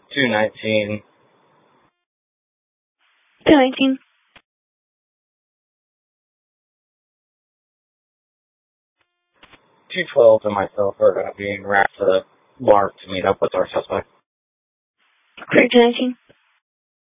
219. 219. 212 and myself are going to be en route to the bar to meet up with our suspect. Clear 219.